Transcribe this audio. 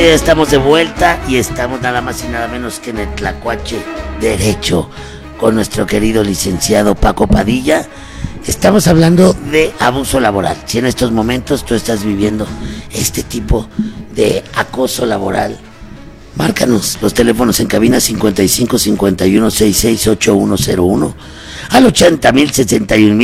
estamos de vuelta y estamos nada más y nada menos que en el Tlacuache Derecho con nuestro querido licenciado Paco Padilla. Estamos hablando de abuso laboral. Si en estos momentos tú estás viviendo este tipo de acoso laboral, márcanos los teléfonos en cabina 55 51 66 8101 al 80,000 61,000.